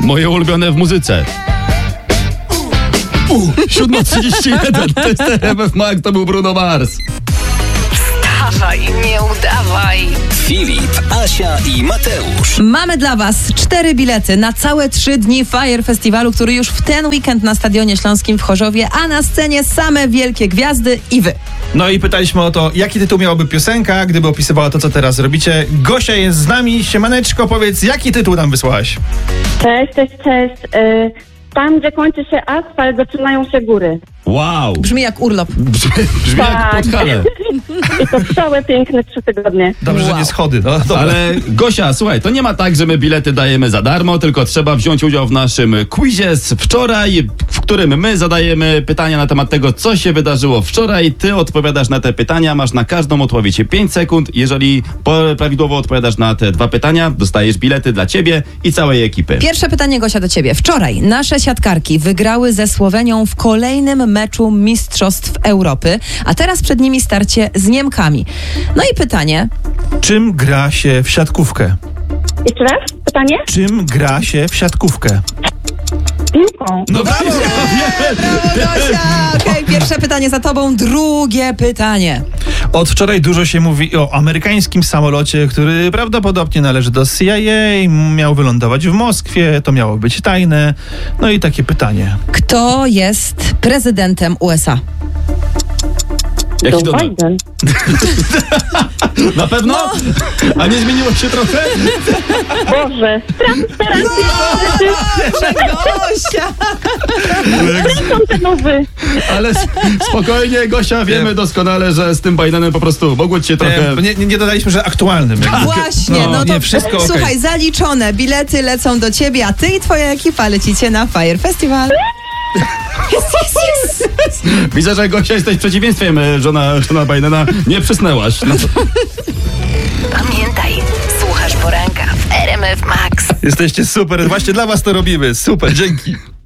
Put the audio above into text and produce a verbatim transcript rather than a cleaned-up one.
Moje ulubione w muzyce. U, siódma trzydzieści jeden. To jest R M F Max, to był Bruno Mars. Wstawaj, nie udawaj. Filip, Asia i Mateusz. Mamy dla was cztery bilety na całe trzy dni Fire Festiwalu, który już w ten weekend na Stadionie Śląskim w Chorzowie, a na scenie same wielkie gwiazdy i wy. No i pytaliśmy o to, jaki tytuł miałaby piosenka, gdyby opisywała to, co teraz robicie. Gosia jest z nami. Siemaneczko, powiedz, jaki tytuł nam wysłałaś? Cześć, cześć, cześć. Y, tam, gdzie kończy się asfalt, zaczynają się góry. Wow. Brzmi jak urlop. Brzmi, brzmi jak Tak. Podhale. I to całe piękne trzy tygodnie. Dobrze, Wow. że nie schody. No, dobra. Ale Gosia, słuchaj, to nie ma tak, że my bilety dajemy za darmo, tylko trzeba wziąć udział w naszym quizie z wczoraj, w którym my zadajemy pytania na temat tego, co się wydarzyło wczoraj. Ty odpowiadasz na te pytania, masz na każdą odpowiedź pięć sekund. Jeżeli po- prawidłowo odpowiadasz na te dwa pytania, dostajesz bilety dla ciebie i całej ekipy. Pierwsze pytanie, Gosia, do ciebie. Wczoraj nasze siatkarki wygrały ze Słowenią w kolejnym meczu Mistrzostw Europy, a teraz przed nimi starcie z Niemkami. No i pytanie, Czym gra się w siatkówkę? Jeszcze raz pytanie? Czym gra się w siatkówkę? Piłką. No brawo! brawo Gosia! Okej, pierwsze pytanie za tobą, drugie pytanie. Od wczoraj dużo się mówi o amerykańskim samolocie, który prawdopodobnie należy do C I A, miał wylądować w Moskwie, to miało być tajne. No i takie pytanie. Kto jest prezydentem U S A? Jaki To to? Biden. Na pewno? A nie zmieniło się trochę? Boże. Teraz, teraz. Gosia! Są te nowy. Ale s- spokojnie, Gosia, wiemy Nie. doskonale, że z tym Bidenem po prostu mogło ci się trochę... Nie, nie, nie dodaliśmy, że aktualnym. jakby. Właśnie, No, no to nie, wszystko okej. słuchaj, zaliczone, bilety lecą do ciebie, a ty i twoja ekipa lecicie na Fire Festival. Jest, jest, jest. Widzę, że Gosia jesteś przeciwieństwem e, żona, żona Bidena. Nie przysnęłaś. No. Pamiętaj, słuchasz poranka w R M F Max. Jesteście super, właśnie dla was to robimy. Super, dzięki.